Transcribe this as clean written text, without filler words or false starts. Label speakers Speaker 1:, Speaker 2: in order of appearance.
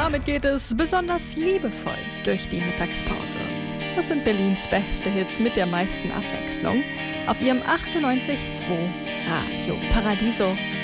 Speaker 1: damit geht es besonders liebevoll durch die Mittagspause. Das sind Berlins beste Hits mit der meisten Abwechslung auf ihrem 98.2 Radio Paradiso.